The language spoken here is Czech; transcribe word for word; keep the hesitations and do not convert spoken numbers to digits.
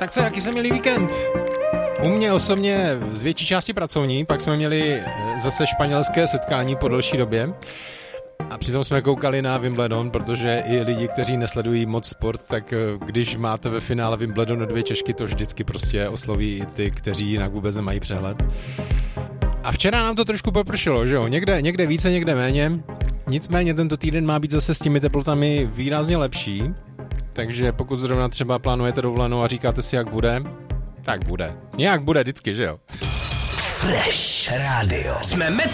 Tak co, jaký jsme měli víkend? U mě osobně z větší části pracovní, pak jsme měli zase španělské setkání po delší době a přitom jsme koukali na Wimbledon, protože i lidi, kteří nesledují moc sport, tak když máte ve finále Wimbledonu dvě Češky, to vždycky prostě osloví i ty, kteří jinak vůbec nemají přehled. A včera nám to trošku popršelo, že jo? Někde, někde více, někde méně. Nicméně tento týden má být zase s těmi teplotami výrazně lepší, takže pokud zrovna třeba plánujete dovolenou a říkáte si, jak bude, tak bude. Nějak bude vždycky, že jo? Fresh Radio. Jsme